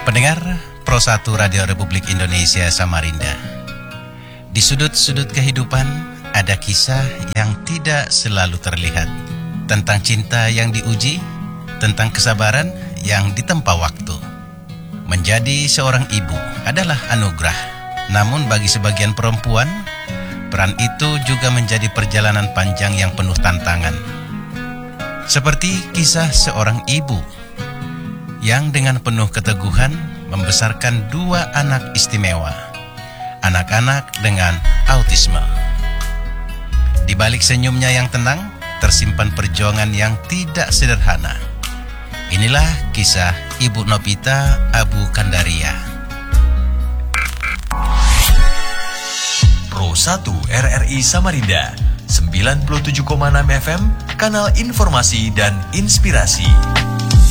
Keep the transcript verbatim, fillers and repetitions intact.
Pendengar Pro satu Radio Republik Indonesia Samarinda, di sudut-sudut kehidupan ada kisah yang tidak selalu terlihat, tentang cinta yang diuji, tentang kesabaran yang ditempa waktu. Menjadi seorang ibu adalah anugerah, namun bagi sebagian perempuan, peran itu juga menjadi perjalanan panjang yang penuh tantangan. Seperti kisah seorang ibu yang dengan penuh keteguhan membesarkan dua anak istimewa, anak-anak dengan autisme. Di balik senyumnya yang tenang, tersimpan perjuangan yang tidak sederhana. Inilah kisah Ibu Nopita Abu Kandaria. Pro satu R R I Samarinda, sembilan puluh tujuh koma enam F M, kanal informasi dan inspirasi.